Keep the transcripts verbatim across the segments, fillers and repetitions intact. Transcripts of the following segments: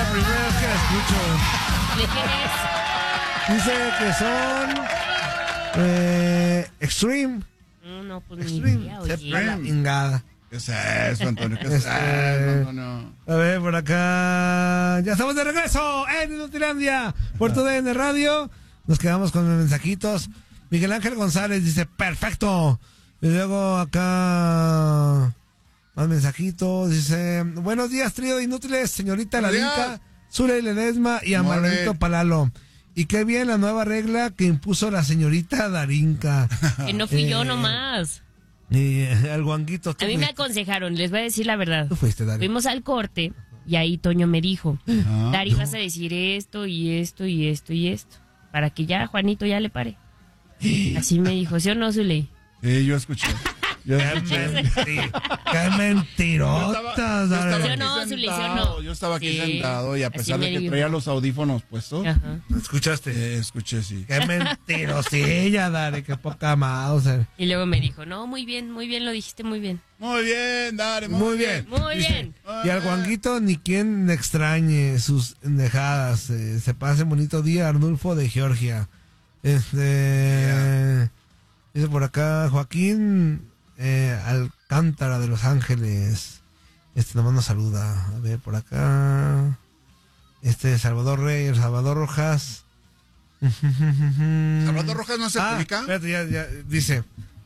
la primera vez que la escucho. ¿De quién es? Dice que son eh, Extreme. No, no, pues Extreme. ni idea, oye. Extreme. Ingada. ¿Qué es eso, Antonio? ¿Qué es Este, eso? No, no. A ver, por acá. Ya estamos de regreso en Inutilandia por tu D N Radio. Nos quedamos con los mensajitos. Miguel Ángel González dice, perfecto. Y luego acá más mensajitos. Dice, buenos días, trío de inútiles, señorita Ladinka, Zule Ledesma y Amarito Palalo. Y qué bien la nueva regla que impuso la señorita Darinka. Que no fui eh, yo nomás. Y eh, al guanguito. A mí me aconsejaron, les voy a decir la verdad. Tú fuiste, Dari. Fuimos al corte y ahí Toño me dijo, Ah, Dari, no. vas a decir esto y esto y esto y esto, para que ya Juanito ya le pare. Así me dijo, ¿sí o no, Zule? Sí, yo escuché. Yo Qué, escuché. menti- qué Yo mentirotas, estaba, yo Dari. estaba ¿Sí o aquí no, Zuli, sí o sentado, no? yo estaba aquí Sí, sentado y a así pesar me de que dijo. traía los audífonos puestos, Ajá. ¿Escuchaste? eh, escuché, sí. Qué mentirosilla, Dari, qué poca mouse. Y luego me dijo, no, muy bien, muy bien, lo dijiste muy bien. Muy bien, Dari, muy, Muy bien. Muy Dice, bien. Y al guanguito ni quien extrañe sus endejadas. Eh, se pase bonito día, Arnulfo de Georgia. Este. Dice por acá Joaquín eh, Alcántara de Los Ángeles. Este nomás nos saluda. A ver, por acá. Este Salvador Rey, el Salvador Rojas. ¿Salvador Rojas no se Ah, publica? espérate, ya, ya, dice.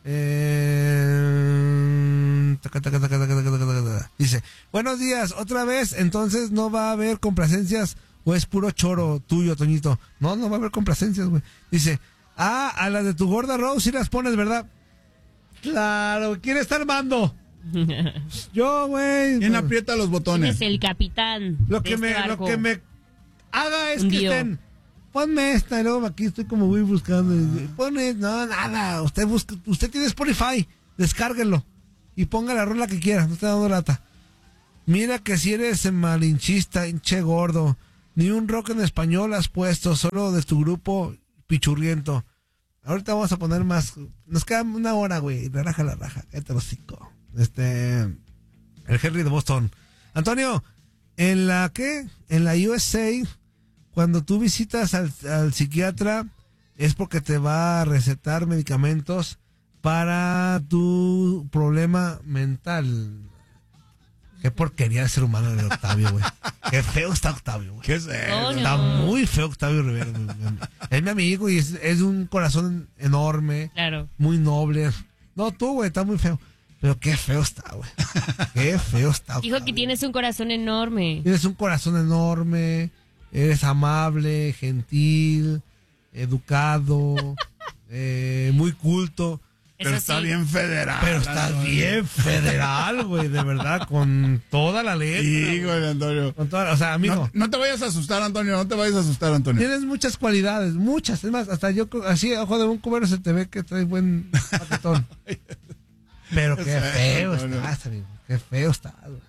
Eh, taca, taca, taca, taca, taca, taca, taca. Dice, buenos días, otra vez, entonces no va a haber complacencias o es puro choro tuyo, Toñito. No, no va a haber complacencias, güey. Dice, ah, a las de tu gorda Rose sí las pones, ¿verdad? Claro, ¿quién está armando? Yo, güey. ¿Quién pues, aprieta los ¿Quién botones? es el capitán Lo de que este me, lo barco? que me haga es Hundido. que estén. Ponme esta, y luego aquí estoy como muy buscando. y- Pone, no, nada. Usted busca, usted tiene Spotify, descárguenlo y ponga la rola que quiera. No está dando lata. Mira que si eres malinchista, hinche gordo, ni un rock en español has puesto, solo de tu grupo pichurriento. Ahorita vamos a poner más. Nos queda una hora, güey. Relaja la raja. Cállate los cinco. Este. El Henry de Boston. Antonio, en la ¿qué? En la U S A, cuando tú visitas al, al psiquiatra, es porque te va a recetar medicamentos para tu problema mental. Qué porquería de ser humano el Octavio, güey. Qué feo está Octavio, güey. ¿Qué es eso? Toño. Está muy feo Octavio Rivera. güey. Es mi amigo y es, es de un corazón enorme, Claro. muy noble. No, tú, güey, está muy feo. Pero qué feo está, güey. Qué feo está. Dijo que Octavio. tienes un corazón enorme. Tienes un corazón enorme, eres amable, gentil, educado, eh, muy culto. Pero Eso está sí. bien federal. Pero estás Antonio. bien federal, güey, de verdad, con toda la letra. Sí, güey, Antonio. Con toda, o sea, amigo, No, no te vayas a asustar, Antonio, no te vayas a asustar, Antonio. tienes muchas cualidades, muchas. Es más, hasta yo, así, a ojo de un cubero se te ve que traes buen paquetón. Pero qué Eso es, feo Antonio. estás, amigo. Qué feo estás, güey.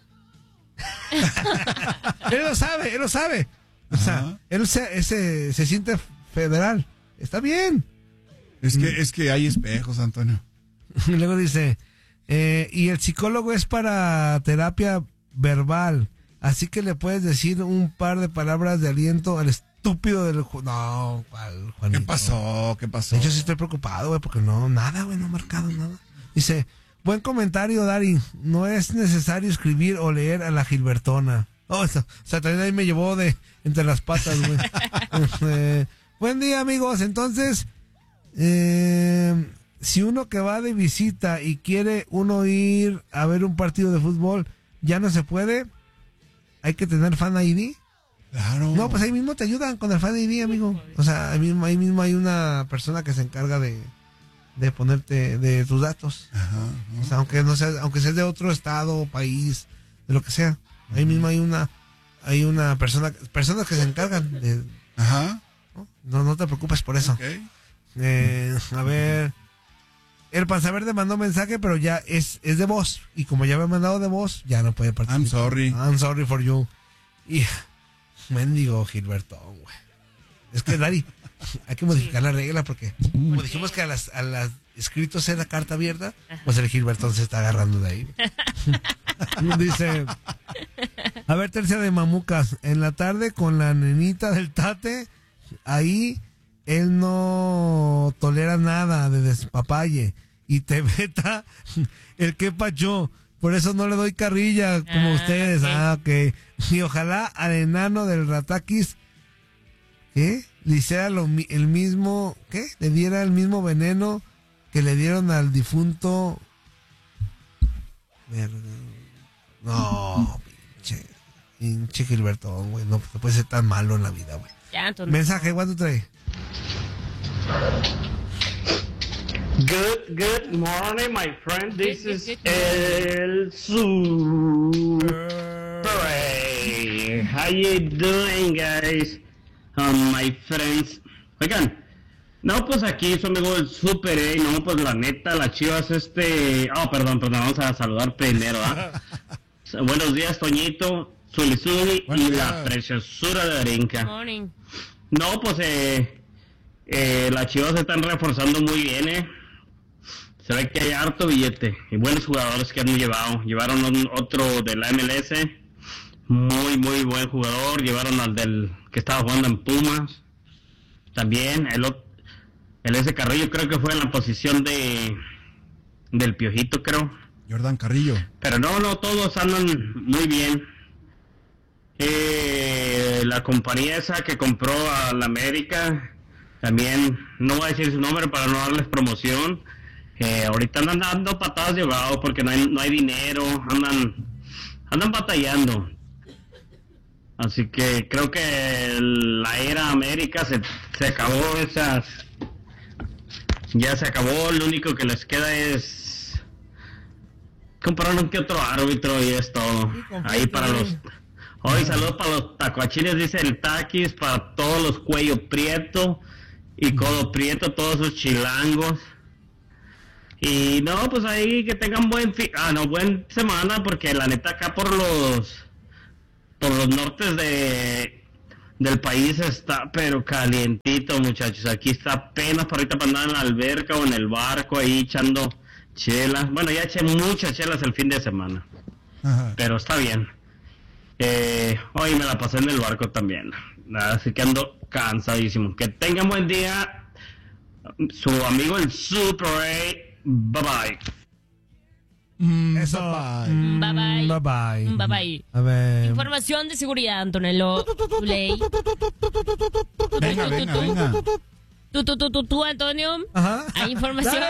Él lo sabe, él lo sabe. O sea, Ajá. él se, ese, se siente federal. Está bien. Es que, es que hay espejos, Antonio. Y luego dice, eh, y el psicólogo es para terapia verbal, así que le puedes decir un par de palabras de aliento al estúpido del... ju- No, ¿cuál, Juanito? ¿Qué pasó? ¿Qué pasó? De hecho, sí estoy preocupado, güey, porque no, nada, güey, no ha marcado nada. Dice, buen comentario, Dari, no es necesario escribir o leer a la Gilbertona. Oh, eso, o sea, también ahí me llevó de entre las patas, güey. Eh, buen día, amigos, entonces... Eh, si uno que va de visita y quiere uno ir a ver un partido de fútbol, ya no se puede, hay que tener Fan I D. Claro. No, pues ahí mismo te ayudan con el Fan I D, amigo. O sea, ahí mismo, ahí mismo hay una persona que se encarga de, de ponerte de tus datos. Ajá. O sea, aunque no sea, aunque seas de otro estado, país, de lo que sea, ahí mismo hay una, hay una persona, personas que se encargan de, Ajá. ¿no? No, no te preocupes por eso. Ok. Eh, a ver. El Panzaverde mandó mensaje, pero ya es, es de voz. Y como ya me ha mandado de voz, ya no puede participar. I'm sorry. I'm sorry for you. Y mendigo Gilberto, güey. Es que, Dari, hay que modificar la regla porque, como dijimos que a las, a las escritos en la carta abierta, pues el Gilbertón se está agarrando de ahí. Dice, A ver, tercia de mamucas. En la tarde con la nenita del tate, ahí él no tolera nada de despapalle y te veta el que pacho. Por eso no le doy carrilla como Ah, ustedes. ok. Ah, ok. Y ojalá al enano del Ratakis, ¿qué? Le hiciera lo, mi- el mismo, ¿qué? Le diera el mismo veneno que le dieron al difunto. Verga. No, pinche. Pinche Gilberto, güey. No, no puede ser tan malo en la vida, güey. Ya, Antonio. Mensaje, ¿cuánto trae? Good, good morning, my friend. This Good, is good, good. El Super. How you doing, guys? Um, my friends. Oigan, no, pues aquí su amigo el Super, eh. No, pues la neta, las Chivas, este. Oh, perdón, perdón, vamos a saludar primero, ¿ah? Buenos días, Toñito, Zuli Zuli Buenos y días. la preciosura de Arinca. Morning. No, pues eh, eh, las Chivas se están reforzando muy bien, eh. Se ve que hay harto billete y buenos jugadores que han llevado. Llevaron un, otro de la M L S, muy, muy buen jugador. Llevaron al del que estaba jugando en Pumas. También el, ot- el ese Carrillo creo que fue en la posición de del Piojito, creo. Jordan Carrillo. Pero no, no, todos andan muy bien. Eh, la compañía esa que compró a la América, también, no voy a decir su nombre para no darles promoción. Eh, ahorita andan dando patadas de ahogado porque no hay, no hay dinero, andan, andan batallando. Así que creo que la era América se, se acabó esas, ya se acabó, lo único que les queda es comprar un que otro árbitro y es todo. Ahí para los... Hoy saludos para los tacuachines, dice el Taquis, para todos los cuello prieto y codo prieto, todos sus chilangos. Y no, pues ahí que tengan buen fi ah no, buen semana, porque la neta acá por los por los nortes de del país está pero calientito, muchachos. Aquí está apenas para ahorita para andar en la alberca o en el barco ahí echando chelas. Bueno, ya eché muchas chelas el fin de semana, Ajá. pero está bien. Eh, hoy me la pasé en el barco también, así que ando cansadísimo. Que tengan buen día, su amigo el Super A. Bye bye. Mm, Eso. bye. Mm, Bye bye. Bye bye. Bye bye. A ver. Información de seguridad, Antonello. Tuley. Venga, venga, venga. Tú, tú, tú, tú, tú, Antonio. Ajá. Hay información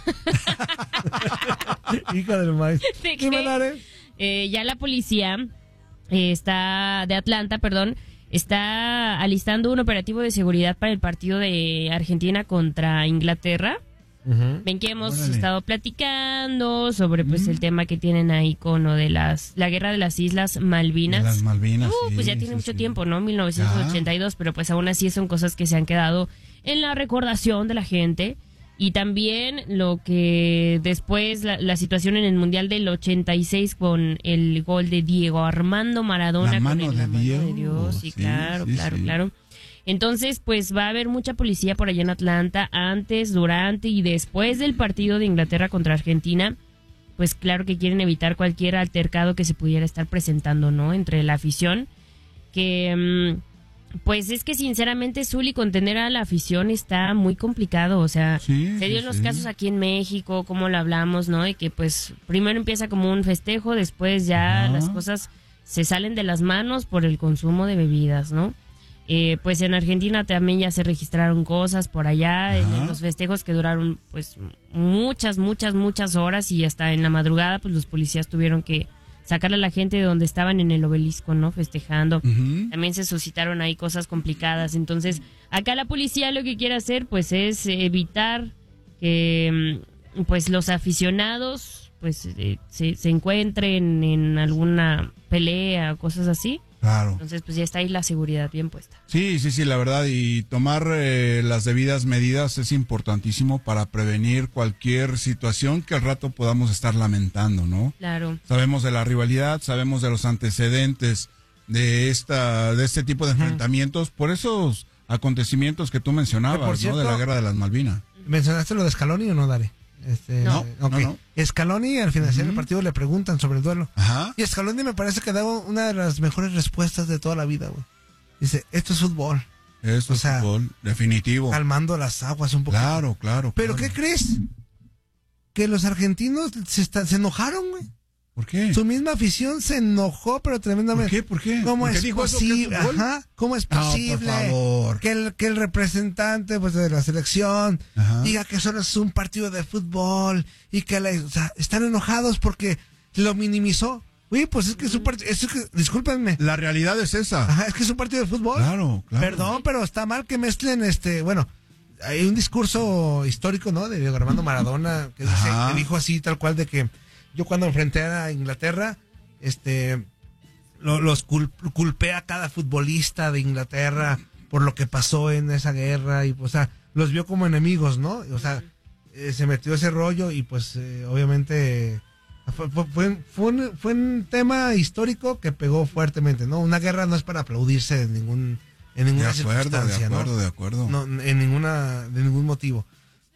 Hija del maíz. de Dime, que Lare. eh, ya la policía eh, está de Atlanta, perdón, está alistando un operativo de seguridad para el partido de Argentina contra Inglaterra. Ujú. Ven que hemos Órale. estado platicando sobre pues el tema que tienen ahí con lo de las la guerra de las Islas Malvinas. De las Malvinas. Uh, sí, pues ya tiene sí, mucho sí. tiempo, ¿no? mil novecientos ochenta y dos, pero pues aún así son cosas que se han quedado en la recordación de la gente. Y también lo que después, la, la situación en el Mundial del ochenta y seis con el gol de Diego Armando Maradona. La con mano el- de la mano Dios, de Dios, sí, sí, claro, sí, claro, sí. claro. Entonces, pues va a haber mucha policía por allá en Atlanta antes, durante y después del partido de Inglaterra contra Argentina. Pues claro que quieren evitar cualquier altercado que se pudiera estar presentando, ¿no? Entre la afición. Que, mm, pues es que sinceramente, Zuli, contener a la afición está muy complicado. O sea, Sí, se dio sí, en los sí. casos aquí en México, como lo hablamos, ¿no? De que pues primero empieza como un festejo, después ya Ajá. las cosas se salen de las manos por el consumo de bebidas, ¿no? Eh, pues en Argentina también ya se registraron cosas por allá, en, Ajá. en los festejos que duraron pues muchas, muchas, muchas horas y hasta en la madrugada pues los policías tuvieron que sacar a la gente de donde estaban en el obelisco, ¿no? Festejando. Ujú. También se suscitaron ahí cosas complicadas. Entonces, acá la policía lo que quiere hacer pues es evitar que mm, pues los aficionados pues eh, se, se encuentren en alguna pelea o cosas así. Claro. Entonces, pues ya está ahí la seguridad bien puesta. Sí, sí, sí, la verdad, y tomar eh, las debidas medidas es importantísimo para prevenir cualquier situación que al rato podamos estar lamentando, ¿no? Claro. Sabemos de la rivalidad, sabemos de los antecedentes de esta de este tipo de enfrentamientos, por esos acontecimientos que tú mencionabas, Que por ¿no? cierto- De la guerra de las Malvinas. ¿Mencionaste lo de Scaloni o no, Dare? Este, No. ok. No, no. Scaloni al finalizar el partido le preguntan sobre el duelo. Ajá. Y Scaloni me parece que daba una de las mejores respuestas de toda la vida, güey. Dice, esto es fútbol. Esto O es sea, fútbol, definitivo. Calmando las aguas un poco. Claro, claro. ¿Pero claro. qué crees? Que los argentinos se, está- se enojaron, güey. ¿Por qué? Su misma afición se enojó, pero ¿Por tremendamente. qué? ¿Por qué? ¿Cómo ¿Por qué es dijo eso que es posible? fútbol? Ajá, ¿cómo es No, por posible favor. que el que el representante pues de la selección Ajá. diga que solo es un partido de fútbol y que la- o sea, están enojados porque lo minimizó? Uy, pues es que es un partido, es que, discúlpenme. La realidad es esa. Ajá, es que es un partido de fútbol. Claro, claro. Perdón, pero está mal que mezclen este, bueno, hay un discurso histórico, ¿no? De Diego Armando Maradona que, dice, Ajá. que dijo así tal cual de que yo cuando enfrenté a Inglaterra, este, lo- los cul- culpé a cada futbolista de Inglaterra por lo que pasó en esa guerra y, pues, o sea, los vio como enemigos, ¿no? O sea, eh, se metió ese rollo y, pues, eh, obviamente fue, fue, fue, fue un, fue un tema histórico que pegó fuertemente, ¿no? Una guerra no es para aplaudirse en ningún en De ninguna acuerdo, de circunstancia, acuerdo, ¿no? de acuerdo. No, en ninguna, de ningún motivo.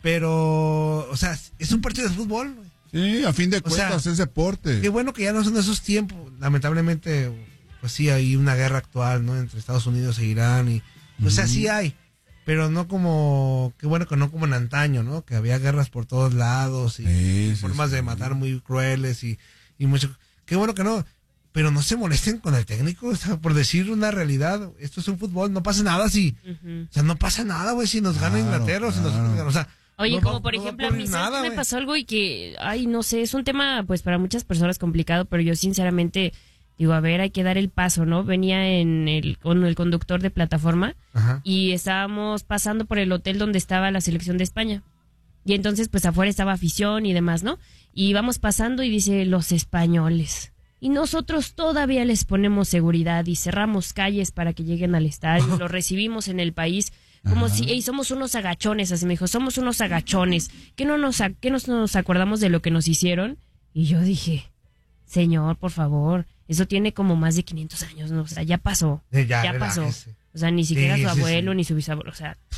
Pero, o sea, es un partido de fútbol, güey. Sí, a fin de O sea, cuentas es deporte. Qué bueno que ya no son esos tiempos. Lamentablemente, pues sí, hay una guerra actual, ¿no? Entre Estados Unidos e Irán y, o sea, sí hay, pero no como, qué bueno que no como en antaño, ¿no? Que había guerras por todos lados y, Sí, y sí, formas sí. de matar muy crueles y, y mucho. Qué bueno que no, pero no se molesten con el técnico, o sea, por decir una realidad. Esto es un fútbol, no pasa nada si, Ujú. o sea, no pasa nada, güey, si nos gana Claro, Inglaterra o si nos claro. o sea, Oye, no como va- por no va ejemplo, a ocurrir mí ¿sabes nada, qué me güey. pasó algo y que, ay, no sé, es un tema pues para muchas personas complicado, pero yo sinceramente digo, a ver, hay que dar el paso, ¿no? Venía en el, con el conductor de plataforma Ajá. y estábamos pasando por el hotel donde estaba la selección de España. Y entonces pues afuera estaba afición y demás, ¿no? Y íbamos pasando y dice, los españoles. Y nosotros todavía les ponemos seguridad y cerramos calles para que lleguen al estadio, los recibimos en el país. Como Ajá. si, ey, somos unos agachones, así me dijo, somos unos agachones, que no nos, a- que nos, nos acordamos de lo que nos hicieron. Y yo dije, señor, por favor, eso tiene como más de quinientos años, ¿no? O sea, ya pasó, Eh, ya, ya pasó. relájese. O sea, ni siquiera Sí, su sí, abuelo sí. ni su bisabuelo, o sea,